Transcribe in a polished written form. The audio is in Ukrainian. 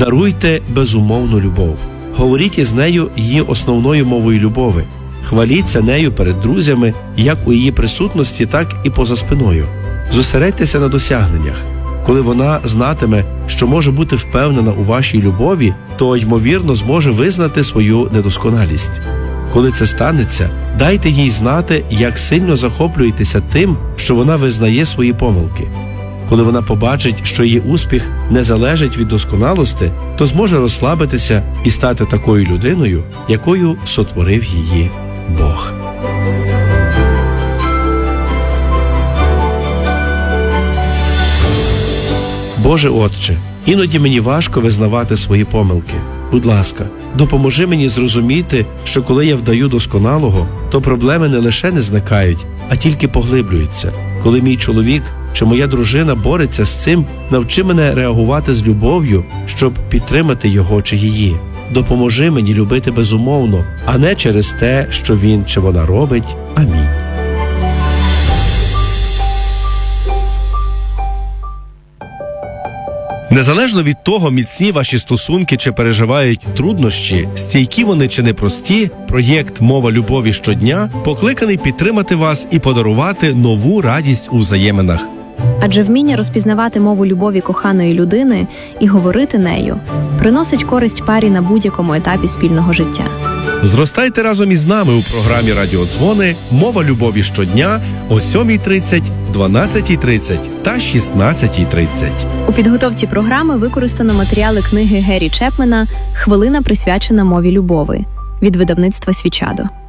Даруйте безумовну любов. Говоріть із нею її основною мовою любові. Хваліться нею перед друзями, як у її присутності, так і поза спиною. Зосередьтеся на досягненнях. Коли вона знатиме, що може бути впевнена у вашій любові, то, ймовірно, зможе визнати свою недосконалість. Коли це станеться, дайте їй знати, як сильно захоплюєтеся тим, що вона визнає свої помилки. Коли вона побачить, що її успіх не залежить від досконалості, то зможе розслабитися і стати такою людиною, якою сотворив її Бог. Боже Отче, іноді мені важко визнавати свої помилки. Будь ласка, допоможи мені зрозуміти, що коли я вдаю досконалого, то проблеми не лише не зникають, а тільки поглиблюються. Коли мій чоловік чи моя дружина бореться з цим, навчи мене реагувати з любов'ю, щоб підтримати його чи її. Допоможи мені любити безумовно, а не через те, що він чи вона робить. Амінь. Незалежно від того, міцні ваші стосунки чи переживають труднощі, стійкі вони чи непрості, проєкт «Мова любові щодня» покликаний підтримати вас і подарувати нову радість у взаєминах. Адже вміння розпізнавати мову любові коханої людини і говорити нею приносить користь парі на будь-якому етапі спільного життя. Зростайте разом із нами у програмі «Радіодзвони. Мова любові щодня» о 7:30, 12:30 та 16:30. У підготовці програми використано матеріали книги Гері Чепмена «Хвилина, присвячена мові любові» від видавництва «Свічадо».